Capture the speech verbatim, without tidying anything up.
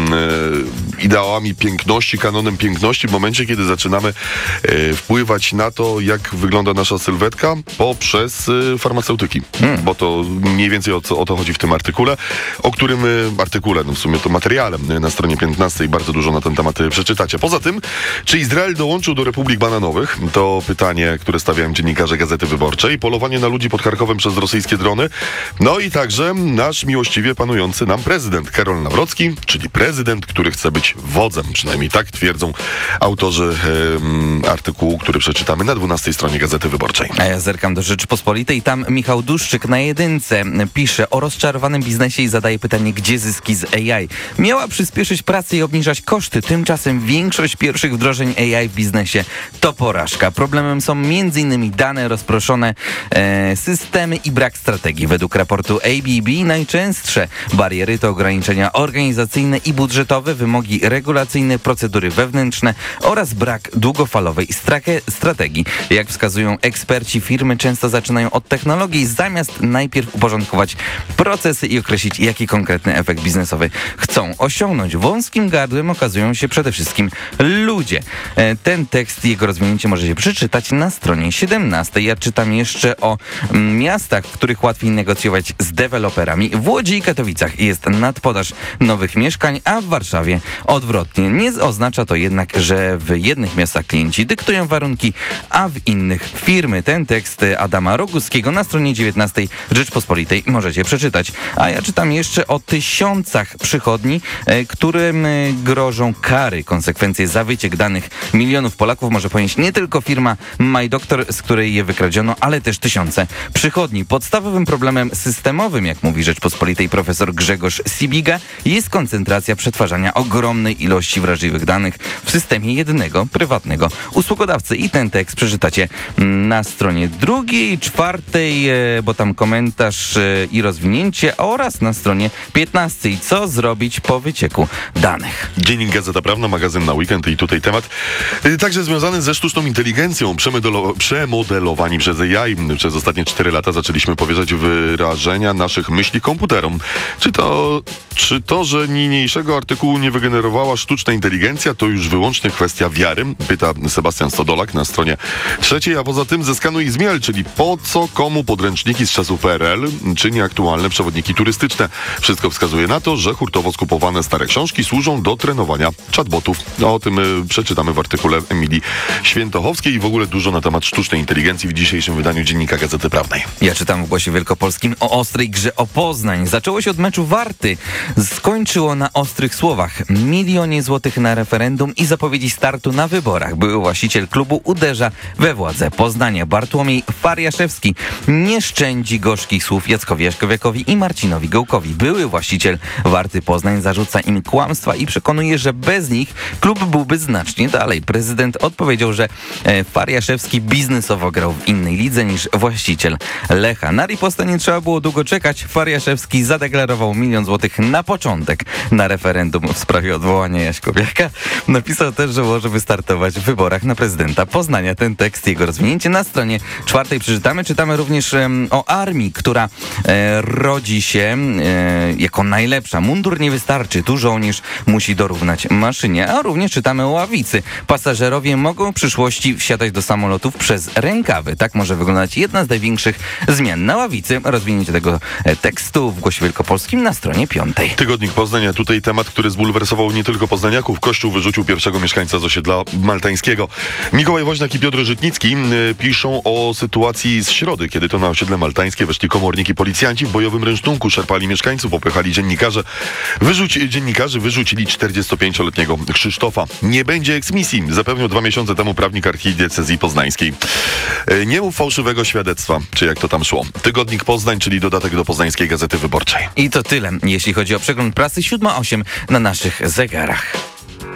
e, ideałami piękności, kanonem piękności w momencie, kiedy zaczynamy e, wpływać na to, jak wygląda nasza sylwetka poprzez e, farmaceutyki. Hmm. Bo to mniej więcej o, co, o to chodzi w tym artykule, o którym e, artykule, no w sumie to materiale e, na stronie piętnastej bardzo dużo na ten temat e, przeczytacie. Poza tym, czy Izrael dołączył do Republik Bananowych? To pytanie, które stawiają dziennikarze Gazety Wyborczej. Polowanie na ludzi pod Charkowem przez rosyjskie drony. No i także nasz miłościwie panujący nam prezydent Karol Nawrocki, czyli prezydent, który chce być wodzem. Przynajmniej tak twierdzą autorzy e, artykułu, który przeczytamy na dwunastej stronie Gazety Wyborczej. A ja zerkam do Rzeczypospolitej. Tam Michał Duszczyk na jedynce pisze o rozczarowanym biznesie i zadaje pytanie, gdzie zyski z A I. Miała przyspieszyć pracę i obniżać koszty. Tymczasem większość pierwszych wdrożeń A I w biznesie to porażka. Problemem są między innymi dane, rozproszone e, systemy i brak strategii. Według raportu A B B najczęstsze bariery to ograniczenia organizacyjne i budżetowe, wymogi regulacyjne, procedury wewnętrzne oraz brak długofalowej strake- strategii. Jak wskazują eksperci, firmy często zaczynają od technologii, zamiast najpierw uporządkować procesy i określić, jaki konkretny efekt biznesowy chcą osiągnąć. Wąskim gardłem okazują się przede wszystkim ludzie. E, ten tekst i jego rozwinięcie możecie przeczytać na stronie siedemnastej. Ja czytam jeszcze o mm, miastach, w których łatwiej negocjować z deweloperami. W Łodzi i Katowicach jest nadpodaż nowych mieszkań, a w Warszawie odwrotnie. Nie oznacza to jednak, że w jednych miastach klienci dyktują warunki, a w innych firmy. Ten tekst Adama Roguskiego na stronie dziewiętnastej Rzeczpospolitej możecie przeczytać. A ja czytam jeszcze o tysiącach przychodni, e, którym e, grożą kary. Konsekwencje za wyciek danych milionów Polaków może ponieść nie tylko firma MyDoctor, z której je wykradziono, ale też tysiące przychodni. Podstawowym problemem systemowym, jak mówi Rzeczpospolitej profesor Grzegorz Sibiga, jest koncentracja przetwarzania ogromnej ilości wrażliwych danych w systemie jednego, prywatnego usługodawcy. I ten tekst przeczytacie na stronie drugiej, czwartej, bo tam komentarz i rozwinięcie, oraz na stronie piętnastej. Co zrobić po wycieku danych? Dziennik Gazeta Prawna, magazyn na weekend i tutaj temat także związany ze sztuczną inteligencją. Przemodelo- przemodelowani przez A I. Przez ostatnie cztery lata zaczęliśmy powierzać wyrażenia naszych myśli komputerom. Czy to, czy to, że niniejszego artykułu nie wygenerowała sztuczna inteligencja, to już wyłącznie kwestia wiary? Pyta Sebastian Stodolak na stronie trzeciej, a poza tym zeskanuj i zmiel, czyli po co komu podręczniki z czasów P R L, czy nieaktualne przewodniki turystyczne. Wszystko wskazuje na to, że hurtowo skupowane stare książki służą do trenowania chatbotów. No, o tym y, przeczytamy w artykule Emilii Świętochowskiej i w ogóle dużo na temat sztucznej inteligencji w dzisiejszym wydaniu Dziennika Gazety Prawnej. Ja czytam w Głosie Wielkopolskim o ostrej grze o Poznań. Zaczęło się od meczu Warty. Skończyło na ostrych słowach. Milionie złotych na referendum i zapowiedzi startu na wyborach. Były właściciel klubu uderza we władzę Poznania. Bartłomiej Fariaszewski nie szczędzi gorzkich słów Jackowi Jaśkowiakowi i Marcinowi Gołkowi. Były właściciel Warty Poznań zarzuca im kłamstwa i przekonuje, że bez nich klub byłby znacznie dalej. Prezydent odpowiedział, że Fariaszewski biznesowo grał w innej lidze niż właściciel Lecha. Na ripostę nie trzeba było długo czekać. Fariaszewski zadeklarował milion złotych na początek na referendum w sprawie odwołania Jaśkowiaka. Napisał też, że może wystartować w wyborach na prezydenta Poznania. Ten tekst i jego rozwinięcie na stronie czwartej przeczytamy. Czytamy również um, o armii, która e, rodzi się e, jako najlepsza. Mundur nie wystarczy. Tu żołnierz musi dorównać maszynie. A również czytamy o ławicy. Pasażerowie mogą w przyszłości wsiadać do samolotów przez rękawy. Tak może wyglądać jedna z największych zmian na ławicy. Rozwinięcie tego tekstu w Głosie Wielkopolskim na stronie piątej. Tygodnik Poznania. Tutaj temat, który zbulwersował nie tylko poznaniaków. Kościół wyrzucił pierwszego mieszkańca z osiedla maltańskiego. Mikołaj Woźniak i Piotr Żytnicki y, piszą o sytuacji z środy, kiedy to na osiedle maltańskie weszli komorniki policjanci w bojowym rynsztunku, szarpali mieszkańców, popychali dziennikarze. Wyrzuć, dziennikarze wyrzucili czterdziestopięcioletniego Krzysztofa. Nie będzie eksmisji, zapewnił dwa miesiące temu prawnik archidiecezji poznańskiej. Y, nie mów fałszywego świadectwa, czy jak to tam szło. Tygodnik Poznań, czyli dodatek do Poznańskiej Gazety Wyborczej. I to tyle, jeśli chodzi o przegląd prasy. siódma osiem na naszych zegarach.